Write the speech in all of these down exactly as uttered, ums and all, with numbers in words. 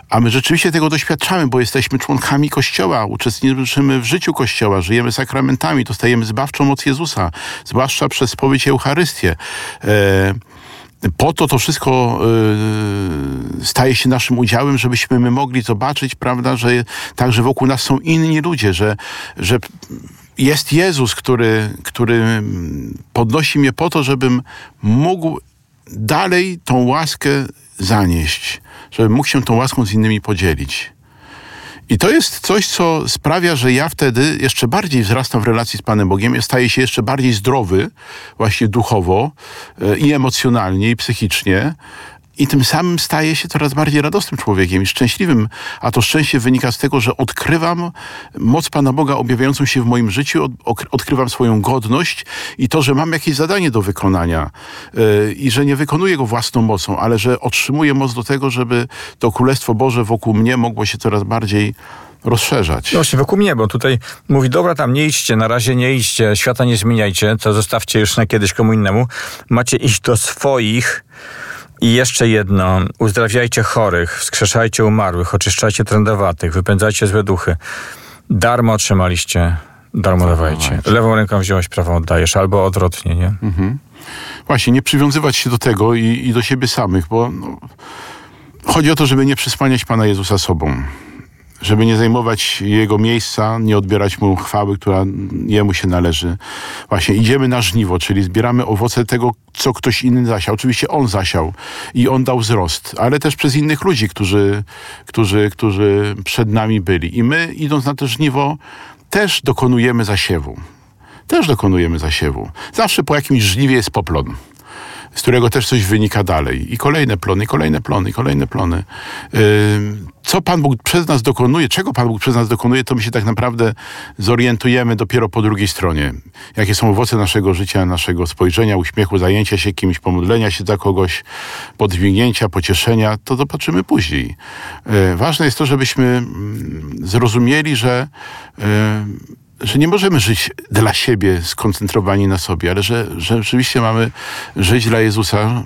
A my rzeczywiście tego doświadczamy, bo jesteśmy członkami Kościoła, uczestniczymy w życiu Kościoła, żyjemy sakramentami, dostajemy zbawczą moc Jezusa, zwłaszcza przez spowiedź i Eucharystię. E, po to to wszystko e, staje się naszym udziałem, żebyśmy my mogli zobaczyć, prawda, że także wokół nas są inni ludzie, że, że jest Jezus, który, który podnosi mnie po to, żebym mógł dalej tą łaskę zanieść, żebym mógł się tą łaską z innymi podzielić. I to jest coś, co sprawia, że ja wtedy jeszcze bardziej wzrastam w relacji z Panem Bogiem, staję się jeszcze bardziej zdrowy, właśnie duchowo i emocjonalnie, i psychicznie. I tym samym staję się coraz bardziej radosnym człowiekiem i szczęśliwym. A to szczęście wynika z tego, że odkrywam moc Pana Boga objawiającą się w moim życiu, od, odkrywam swoją godność i to, że mam jakieś zadanie do wykonania yy, i że nie wykonuję go własną mocą, ale że otrzymuję moc do tego, żeby to Królestwo Boże wokół mnie mogło się coraz bardziej rozszerzać. No właśnie, wokół mnie, bo tutaj mówi, dobra, tam nie idźcie, na razie nie idźcie, świata nie zmieniajcie, to zostawcie już na kiedyś komu innemu. Macie iść do swoich. I jeszcze jedno, uzdrawiajcie chorych, wskrzeszajcie umarłych, oczyszczajcie trędowatych, wypędzajcie złe duchy. Darmo otrzymaliście, darmo dawajcie. Lewą ręką wziąłeś, prawą oddajesz, albo odwrotnie, nie? Mhm. Właśnie, nie przywiązywać się do tego i, i do siebie samych, bo no, chodzi o to, żeby nie przysłaniać Pana Jezusa sobą. Żeby nie zajmować Jego miejsca, nie odbierać Mu chwały, która Jemu się należy. Właśnie idziemy na żniwo, czyli zbieramy owoce tego, co ktoś inny zasiał. Oczywiście On zasiał i On dał wzrost, ale też przez innych ludzi, którzy, którzy, którzy przed nami byli. I my, idąc na to żniwo, też dokonujemy zasiewu. Też dokonujemy zasiewu. Zawsze po jakimś żniwie jest poplon, z którego też coś wynika dalej. I kolejne plony, kolejne plony, kolejne plony. Yy, co Pan Bóg przez nas dokonuje, czego Pan Bóg przez nas dokonuje, to my się tak naprawdę zorientujemy dopiero po drugiej stronie. Jakie są owoce naszego życia, naszego spojrzenia, uśmiechu, zajęcia się kimś, pomodlenia się za kogoś, podźwignięcia, pocieszenia, to zobaczymy później. Yy, ważne jest to, żebyśmy zrozumieli, że yy, że nie możemy żyć dla siebie, skoncentrowani na sobie, ale że, że rzeczywiście mamy żyć dla Jezusa yy,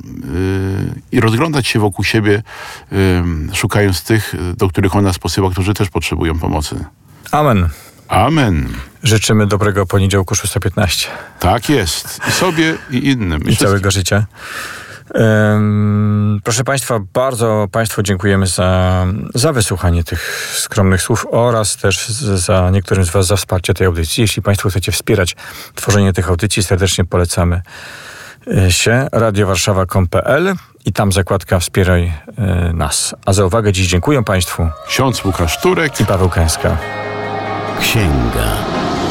i rozglądać się wokół siebie, yy, szukając tych, do których On nas posyła, którzy też potrzebują pomocy. Amen. Amen. Życzymy dobrego poniedziałku szósta piętnaście. Tak jest. I sobie, i innym. I, I całego życia. Um, proszę Państwa, bardzo Państwu dziękujemy za, za wysłuchanie tych skromnych słów oraz też za niektórym z Was za wsparcie tej audycji. Jeśli Państwo chcecie wspierać tworzenie tych audycji, serdecznie polecamy się radio warszawa kropka com kropka p l i tam zakładka Wspieraj y, nas. A za uwagę dziś dziękuję Państwu ksiądz Łukasz Turek i Paweł Kęska. Księga.